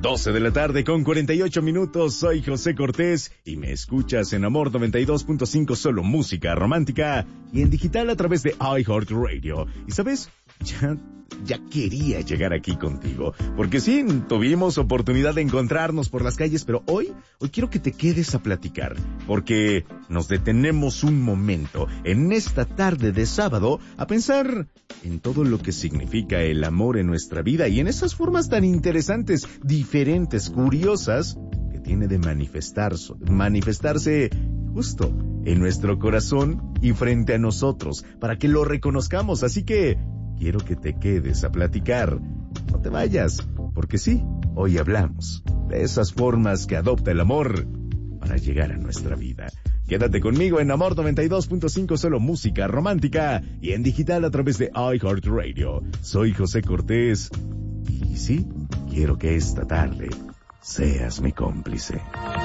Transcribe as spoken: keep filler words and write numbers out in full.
doce de la tarde con cuarenta y ocho minutos. Soy José Cortés y me escuchas en Amor noventa y dos punto cinco, solo música romántica, y en digital a través de iHeartRadio. Y sabes, ya, ya quería llegar aquí contigo, porque sí, tuvimos oportunidad de encontrarnos por las calles, pero hoy, hoy quiero que te quedes a platicar, porque nos detenemos un momento en esta tarde de sábado a pensar en todo lo que significa el amor en nuestra vida y en esas formas tan interesantes, diferentes, curiosas, que tiene de manifestarse, manifestarse justo en nuestro corazón y frente a nosotros, para que lo reconozcamos. Así que quiero que te quedes a platicar. No te vayas, porque sí, hoy hablamos de esas formas que adopta el amor para llegar a nuestra vida. Quédate conmigo en Amor noventa y dos punto cinco, solo música romántica, y en digital a través de iHeartRadio. Soy José Cortés y sí, quiero que esta tarde seas mi cómplice.